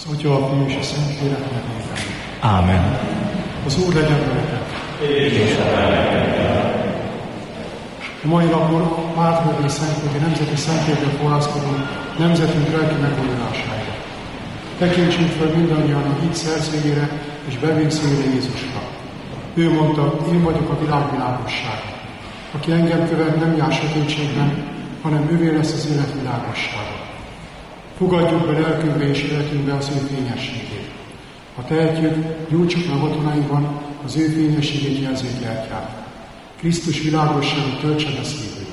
Az Atya, a Fiú és a Szentlélek nevében. Ámen. Az Úr legyen veletek. És a mai napon Márton Szentpéter Nemzeti Szentélre forraszkodunk nemzetünk lelki megújulására. Tekintsünk fel mindannyian a hit szerzőjére és bevégzőjére Jézusra. Ő mondta, én vagyok a világ világossága. Aki engem követ, nem jár sötétségben, hanem ővé lesz az élet világossága. Fogadjuk be lelkünkbe és életünkbe az ő fényességét. Ha tehetjük, gyújtsuk meg otthonainkban az ő fényességét jelző gyertyát. Krisztus világossága töltse be szívünket.